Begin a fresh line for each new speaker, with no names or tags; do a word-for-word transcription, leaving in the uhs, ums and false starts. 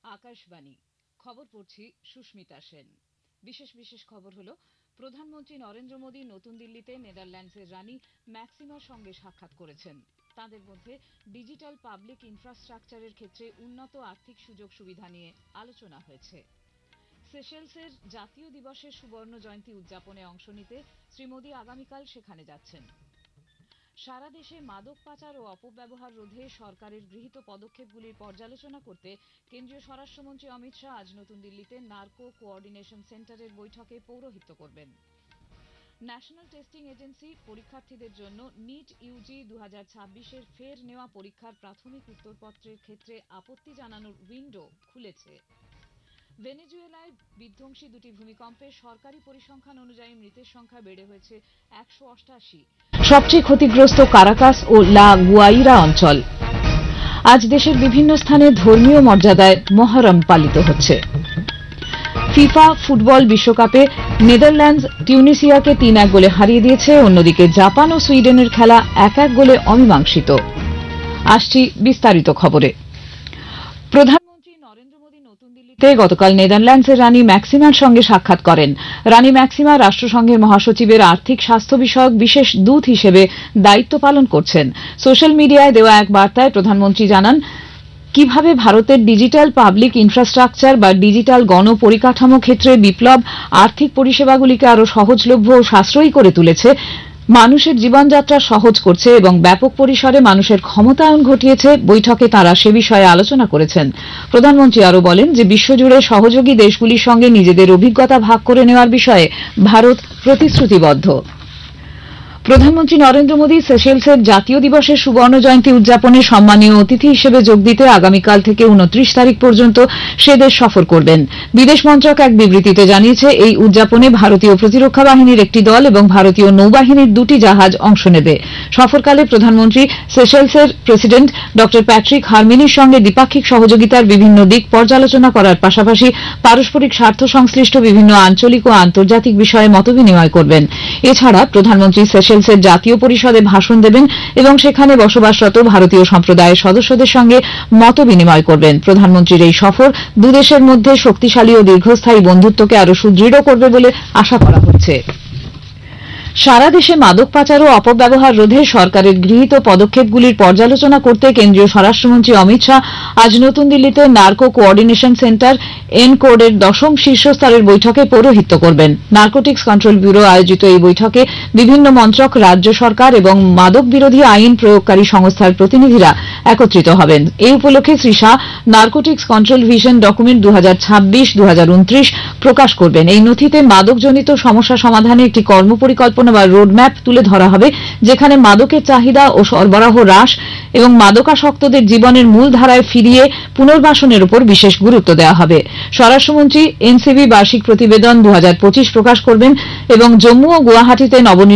আকাশবাণী খবর পড়ছি সুস্মিতা সেন। বিশেষ বিশেষ খবর হলো, প্রধানমন্ত্রী নরেন্দ্র মোদী নতুন দিল্লিতে নেদারল্যান্ডসের রানী ম্যাক্সিমার সঙ্গে সাক্ষাৎ করেছেন। তাঁদের মধ্যে ডিজিটাল পাবলিক ইনফ্রাস্ট্রাকচারের ক্ষেত্রে উন্নত আর্থিক সুযোগ সুবিধা নিয়ে আলোচনা হয়েছে। সেশেলসের জাতীয় দিবসের সুবর্ণ জয়ন্তী উদযাপনে অংশ নিতে শ্রী মোদী আগামীকাল সেখানে যাচ্ছেন। সারা দেশে মাদক পাচার ও অপব্যবহার রোধে সরকারের গৃহীত পদক্ষেপগুলির পর্যালোচনা করতে কেন্দ্রীয় স্বরাষ্ট্রমন্ত্রী অমিত শাহ আজ নতুন দিল্লিতে নার্কো কোঅর্ডিনেশন সেন্টারের বৈঠকে পৌরোহিত্য করবেন। ন্যাশনাল টেস্টিং এজেন্সি পরীক্ষার্থীদের জন্য নিট ইউজি দু হাজার ছাব্বিশের ফের নেওয়া পরীক্ষার প্রাথমিক উত্তরপত্রের ক্ষেত্রে আপত্তি জানানোর উইন্ডো খুলেছে। ভেনেজুয়েলায় বিধ্বংসী দুটি ভূমিকম্পে সরকারি পরিসংখ্যান অনুযায়ী মৃতের সংখ্যা বেড়ে হয়েছে একশো অষ্টাশি। সবচেয়ে ক্ষতিগ্রস্ত কারাকাস ও লা গুয়াইরা অঞ্চল। আজ দেশের বিভিন্ন স্থানে ধর্মীয় মর্যাদায় মহরম পালিত হচ্ছে। ফিফা ফুটবল বিশ্বকাপে নেদারল্যান্ডস টিউনিসিয়াকে তিন এক গোলে হারিয়ে দিয়েছে। অন্যদিকে জাপান ও সুইডেনের খেলা এক এক গোলে অমীমাংসিত। আসছি বিস্তারিত খবরে। প্রধানমন্ত্রী নরেন্দ্র মোদী নতুন দিল্লিতে গতকাল নেদারল্যান্ডসের রানী ম্যাক্সিমার সঙ্গে সাক্ষাৎ করেন। রানী ম্যাক্সিমা রাষ্ট্রসংঘের মহাসচিবের আর্থিক স্বাস্থ্য বিষয়ক বিশেষ দূত হিসেবে দায়িত্ব পালন করছেন। সোশ্যাল মিডিয়ায় দেওয়া এক বার্তায় প্রধানমন্ত্রী জানান, কিভাবে ভারতের ডিজিটাল পাবলিক ইনফ্রাস্ট্রাকচার বা ডিজিটাল গণপরিকাঠামো ক্ষেত্রে বিপ্লব আর্থিক পরিষেবাগুলিকে আরও সহজলভ্য ও সাশ্রয়ী করে তুলেছে, মানুষের জীবনযাত্রা সহজ করছে এবং ব্যাপক পরিসরে মানুষের ক্ষমতায়ন ঘটিয়েছে। বৈঠকে তাঁরা সে বিষয়ে আলোচনা করেছেন। প্রধানমন্ত্রী আরও বলেন যে বিশ্বজুড়ে সহযোগী দেশগুলির সঙ্গে নিজেদের অভিজ্ঞতা ভাগ করে নেওয়ার বিষয়ে ভারত প্রতিশ্রুতিবদ্ধ। প্রধানমন্ত্রী নরেন্দ্র মোদী সেশেলসের জাতীয় দিবসের সুবর্ণ জয়ন্তী উদযাপনে সম্মানীয় অতিথি হিসেবে যোগ দিতে আগামীকাল থেকে উনত্রিশ তারিখ পর্যন্ত সে দেশ সফর করবেন। বিদেশ মন্ত্রক এক বিবৃতিতে জানিয়েছে, এই উদযাপনে ভারতীয় প্রতিরক্ষা বাহিনীর একটি দল এবং ভারতীয় নৌবাহিনীর দুটি জাহাজ অংশ নেবে। সফরকালে প্রধানমন্ত্রী সেশেলসের প্রেসিডেন্ট ড প্যাট্রিক হারমিনির সঙ্গে দ্বিপাক্ষিক সহযোগিতার বিভিন্ন দিক পর্যালোচনা করার পাশাপাশি পারস্পরিক স্বার্থ সংশ্লিষ্ট বিভিন্ন আঞ্চলিক ও আন্তর্জাতিক বিষয়ে মতবিনিময় করবেন। এছাড়া প্রধানমন্ত্রী সেশেলসের জাতীয় পরিষদে ভাষণ দেবেন এবং সেখানে বসবাসরত ভারতীয় সম্প্রদায়ের সদস্যদের সঙ্গে মতবিনিময় করবেন। প্রধানমন্ত্রীর এই সফর দুদেশের মধ্যে শক্তিশালী ও দীর্ঘস্থায়ী বন্ধুত্বকে আরও সুদৃঢ় করবে বলে আশা করা হচ্ছে। সারা দেশে মাদক পাচার ও অপব্যবহার রোধে সরকারের গৃহীত পদক্ষেপগুলির পর্যালোচনা করতে কেন্দ্রীয় স্বরাষ্ট্রমন্ত্রী অমিত শাহ আজ নতুন দিল্লিতে নার্কো কোঅর্ডিনেশন সেন্টার এনকোডের দশম শীর্ষস্তরের বৈঠকে পৌরোহিত্য করবেন। নার্কোটিক্স কন্ট্রোল ব্যুরো আয়োজিত এই বৈঠকে বিভিন্ন মন্ত্রক, রাজ্য সরকার এবং মাদক বিরোধী আইন প্রয়োগকারী সংস্থার প্রতিনিধিরা একত্রিত হবেন। এই উপলক্ষে Shri Shah narcotics control vision document দু হাজার ছাব্বিশ দু হাজার উনত্রিশ প্রকাশ করবেন। এই নথিতে মাদকজনিত সমস্যা সমাধানে একটি কর্মপরিকল্পনা বা রোডম্যাপ তুলে ধরা হবে, যেখানে মাদকের চাহিদা ও সরবরাহ হ্রাস এবং মাদকাসক্তদের জীবনের মূল ধারায় ফিরিয়ে পুনর্বাসনের উপর বিশেষ গুরুত্ব দেওয়া হবে। স্বরাষ্ট্রমন্ত্রী এনসিবি বার্ষিক প্রতিবেদন দু হাজার পঁচিশ প্রকাশ করবেন এবং জম্মু ও গুয়াহাটিতে নবনির্বাচিত